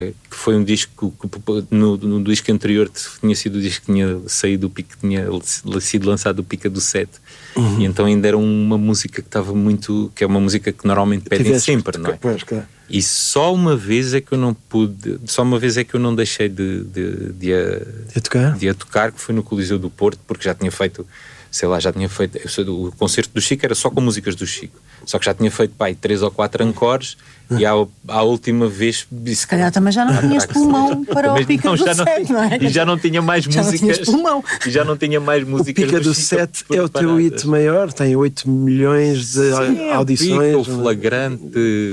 que foi um disco que no disco anterior tinha sido o disco que tinha saído do Pica, tinha sido lançado o Pica do 7. E então ainda era uma música que estava muito, que é uma música que normalmente pedem sempre, não é? Pois, claro. E só uma vez é que eu não pude, só uma vez é que eu não deixei de a tocar, que foi no Coliseu do Porto, porque já tinha feito, sei lá, o concerto do Chico era só com músicas do Chico, só que já tinha feito, 3 ou 4 encores. E à última vez disse, se calhar também já não tinhas pulmão para o Pica do 7, não é? E já não tinha mais músicas. E já não tinha mais músicas. O Pica do 7 é o teu hit maior, tem 8 milhões de audições. O Flagrante,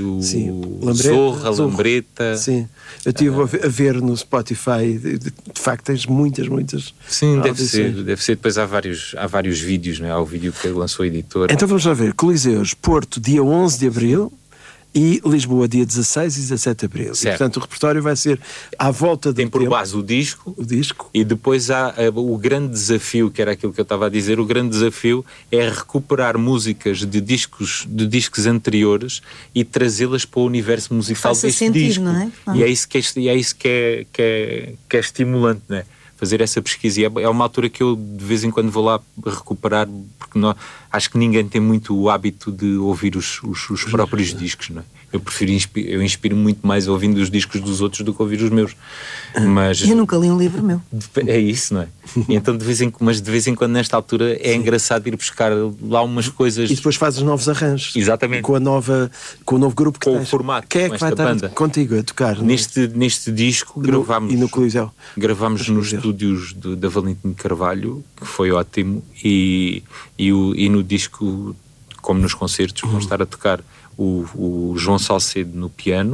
o Zorra, a Lambreta. Sim, eu estive a ver no Spotify, de facto tens muitas. Sim, deve ser. Depois há vários vídeos, não é? Há o vídeo que lançou a editora. Então vamos lá ver, Coliseus, Porto, dia 11 de Abril. E Lisboa, dia 16 e 17 de Abril. E, portanto, o repertório vai ser à volta do Tem por base o disco. E depois há o grande desafio, que era aquilo que eu estava a dizer. O grande desafio é recuperar músicas de discos anteriores e trazê-las para o universo musical deste disco. Não é? E é isso que é estimulante, não é? Fazer essa pesquisa. E é uma altura que eu de vez em quando vou lá recuperar, porque acho que ninguém tem muito o hábito de ouvir os próprios discos, não é? Eu inspiro muito mais ouvindo os discos dos outros do que ouvir os meus. Mas eu nunca li um livro meu. É isso, não é? E então de vez em quando nesta altura é engraçado ir buscar lá umas coisas. E depois fazes novos arranjos. Exatamente. Com o novo grupo que tens. O formato. Quem é que vai estar contigo a tocar? Neste disco gravámos. E no Coliseu? Gravámos nos estúdios da Valentim Carvalho, que foi ótimo. E no disco, como nos concertos, vão estar a tocar o João Salcedo no piano,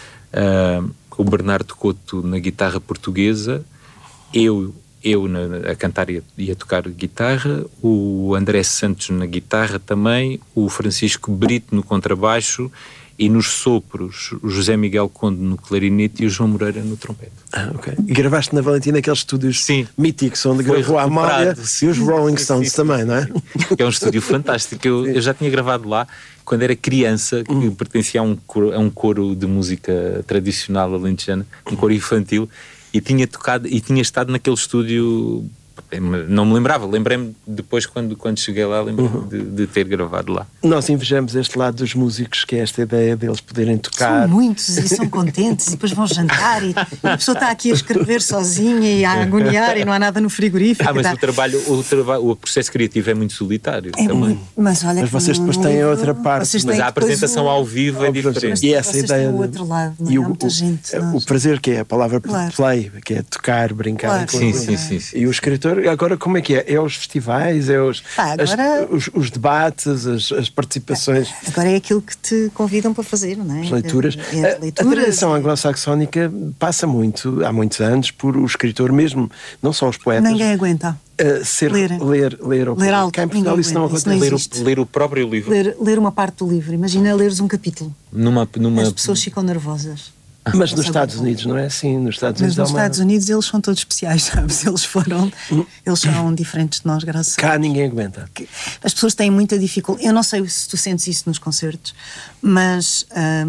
o Bernardo Couto na guitarra portuguesa, eu a cantar e a tocar guitarra, o André Santos na guitarra também, o Francisco Brito no contrabaixo e nos sopros o José Miguel Conde no clarinete e o João Moreira no trompete. Ok. E gravaste na Valentina aqueles estúdios míticos onde foi gravou a Amália e os Rolling Stones também, não é? É um estúdio fantástico. Eu já tinha gravado lá quando era criança, que pertencia a um coro de música tradicional alentejana, um coro infantil, e tinha estado naquele estúdio. Não me lembrava, lembrei-me depois quando cheguei lá, lembrei-me de ter gravado lá. Nós invejamos este lado dos músicos, que é esta ideia deles poderem tocar. São muitos e são contentes e depois vão jantar e a pessoa está aqui a escrever sozinha e a agoniar e não há nada no frigorífico. Mas o processo criativo é muito solitário também. Mas vocês depois têm outra parte. Mas a apresentação ao vivo é diferente. E essa ideia do outro lado, não é? Há muita gente. O prazer que é a palavra play, que é tocar, brincar. Sim. E o escritor, agora como é que é? É os festivais, é os debates, as participações. Agora é aquilo que te convidam para fazer, não é? As leituras. A tradição anglo-saxónica passa muito, há muitos anos, por o escritor mesmo, não só os poetas. Ninguém aguenta. Ler alto. Cá em Portugal isso não acontece. Ler o próprio livro. Ler uma parte do livro. Imagina leres um capítulo. As pessoas ficam nervosas. Mas nos Estados Unidos não é assim. Nos Estados Unidos eles são todos especiais, sabes? Eles são diferentes de nós, graças a Deus. Cá ninguém aguenta. As pessoas têm muita dificuldade. Eu não sei se tu sentes isso nos concertos, mas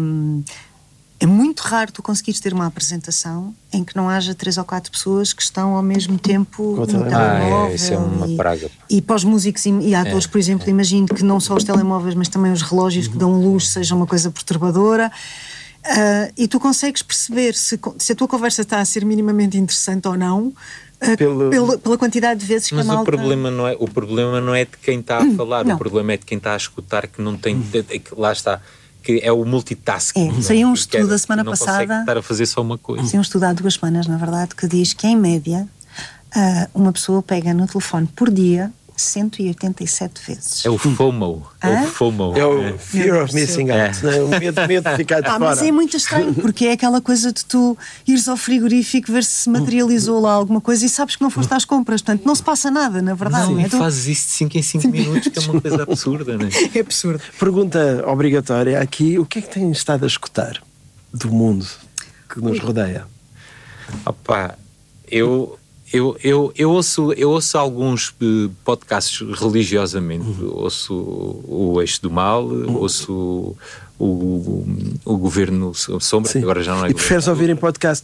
é muito raro tu conseguires ter uma apresentação em que não haja 3 ou 4 pessoas que estão ao mesmo tempo no telemóvel. Isso é uma praga. E para os músicos e atores, por exemplo, imagino que não só os telemóveis, mas também os relógios que dão luz seja uma coisa perturbadora. E tu consegues perceber se a tua conversa está a ser minimamente interessante ou não pela quantidade de vezes que mas a malta... o problema não é de quem está a falar, o problema é de quem está a escutar, que não tem... lá está, que é o multitasking. Saiu um estudo a semana passada... Não consegue estar a fazer só uma coisa. Saiu um estudo há 2 semanas, na verdade, que diz que em média uma pessoa pega no telefone por dia 187 vezes. É o FOMO. É o Fear of Missing Out. O medo de ficar de fora. Mas é muito estranho, porque é aquela coisa de tu ires ao frigorífico, ver se materializou lá alguma coisa e sabes que não foste às compras. Portanto, não se passa nada, na verdade. Não, fazes isso de 5 em 5 minutos, que é uma coisa absurda, não é? É absurdo. Pergunta obrigatória aqui: o que é que tens estado a escutar do mundo que nos rodeia? Eu Eu ouço alguns podcasts religiosamente. Ouço o Eixo do Mal, ouço o Governo Sombra, Sim. agora já não é. E preferes ouvir em podcast